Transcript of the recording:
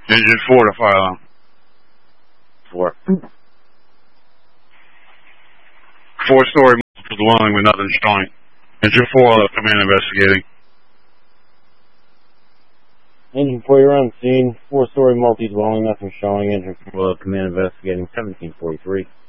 Engine 4 to fire alarm. 4. 4-story multiple dwelling with nothing showing. Engine 4, come in investigating. Engine 4, you're on scene. 4-story multi-dwelling, nothing showing. Engine 4, come in investigating. 1743.